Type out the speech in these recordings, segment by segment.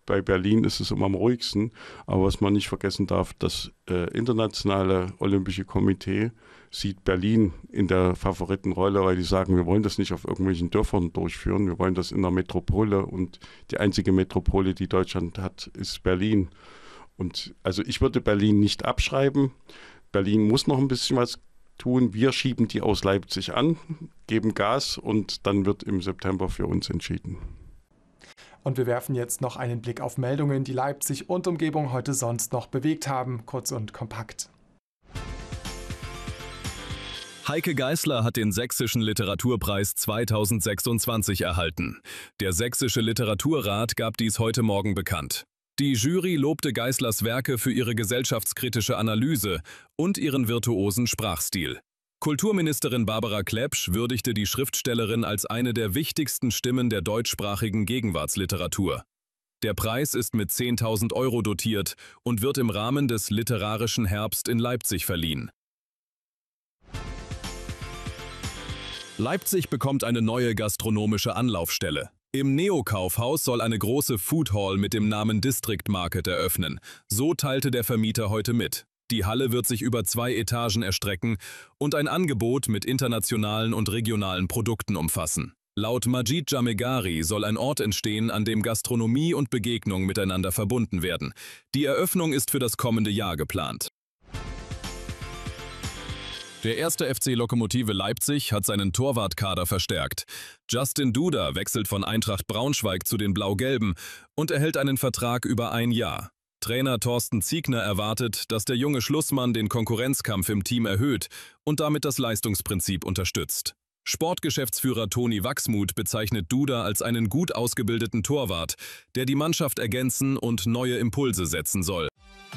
bei Berlin ist es immer am ruhigsten. Aber was man nicht vergessen darf, das Internationale Olympische Komitee sieht Berlin in der Favoritenrolle, weil die sagen, wir wollen das nicht auf irgendwelchen Dörfern durchführen, wir wollen das in der Metropole und die einzige Metropole, die Deutschland hat, ist Berlin. Und also ich würde Berlin nicht abschreiben. Berlin muss noch ein bisschen was tun. Wir schieben die aus Leipzig an, geben Gas und dann wird im September für uns entschieden. Und wir werfen jetzt noch einen Blick auf Meldungen, die Leipzig und Umgebung heute sonst noch bewegt haben, kurz und kompakt. Heike Geisler hat den Sächsischen Literaturpreis 2026 erhalten. Der Sächsische Literaturrat gab dies heute Morgen bekannt. Die Jury lobte Geislers Werke für ihre gesellschaftskritische Analyse und ihren virtuosen Sprachstil. Kulturministerin Barbara Klepsch würdigte die Schriftstellerin als eine der wichtigsten Stimmen der deutschsprachigen Gegenwartsliteratur. Der Preis ist mit 10.000 € dotiert und wird im Rahmen des Literarischen Herbst in Leipzig verliehen. Leipzig bekommt eine neue gastronomische Anlaufstelle. Im Neo-Kaufhaus soll eine große Food Hall mit dem Namen District Market eröffnen. So teilte der Vermieter heute mit. Die Halle wird sich über 2 Etagen erstrecken und ein Angebot mit internationalen und regionalen Produkten umfassen. Laut Majid Jamegari soll ein Ort entstehen, an dem Gastronomie und Begegnung miteinander verbunden werden. Die Eröffnung ist für das kommende Jahr geplant. Der 1. FC Lokomotive Leipzig hat seinen Torwartkader verstärkt. Justin Duda wechselt von Eintracht Braunschweig zu den Blau-Gelben und erhält einen Vertrag über 1 Jahr. Trainer Thorsten Ziegner erwartet, dass der junge Schlussmann den Konkurrenzkampf im Team erhöht und damit das Leistungsprinzip unterstützt. Sportgeschäftsführer Toni Wachsmuth bezeichnet Duda als einen gut ausgebildeten Torwart, der die Mannschaft ergänzen und neue Impulse setzen soll.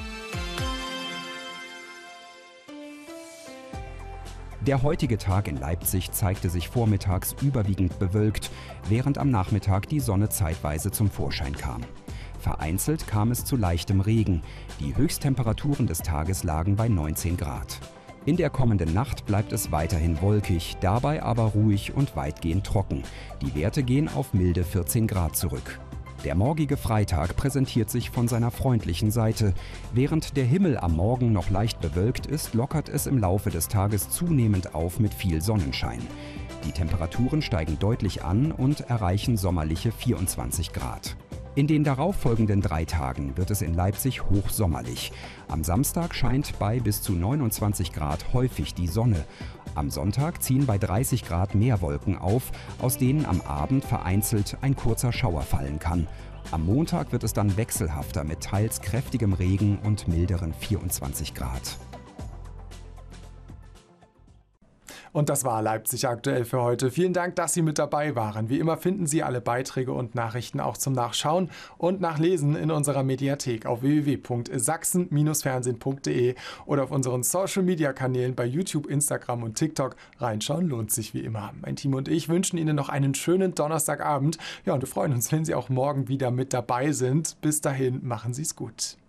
Der heutige Tag in Leipzig zeigte sich vormittags überwiegend bewölkt, während am Nachmittag die Sonne zeitweise zum Vorschein kam. Vereinzelt kam es zu leichtem Regen. Die Höchsttemperaturen des Tages lagen bei 19 Grad. In der kommenden Nacht bleibt es weiterhin wolkig, dabei aber ruhig und weitgehend trocken. Die Werte gehen auf milde 14 Grad zurück. Der morgige Freitag präsentiert sich von seiner freundlichen Seite. Während der Himmel am Morgen noch leicht bewölkt ist, lockert es im Laufe des Tages zunehmend auf mit viel Sonnenschein. Die Temperaturen steigen deutlich an und erreichen sommerliche 24 Grad. In den darauffolgenden 3 Tagen wird es in Leipzig hochsommerlich. Am Samstag scheint bei bis zu 29 Grad häufig die Sonne. Am Sonntag ziehen bei 30 Grad mehr Wolken auf, aus denen am Abend vereinzelt ein kurzer Schauer fallen kann. Am Montag wird es dann wechselhafter mit teils kräftigem Regen und milderen 24 Grad. Und das war Leipzig aktuell für heute. Vielen Dank, dass Sie mit dabei waren. Wie immer finden Sie alle Beiträge und Nachrichten auch zum Nachschauen und Nachlesen in unserer Mediathek auf www.sachsen-fernsehen.de oder auf unseren Social-Media-Kanälen bei YouTube, Instagram und TikTok. Reinschauen lohnt sich wie immer. Mein Team und ich wünschen Ihnen noch einen schönen Donnerstagabend. Ja, und wir freuen uns, wenn Sie auch morgen wieder mit dabei sind. Bis dahin, machen Sie es gut.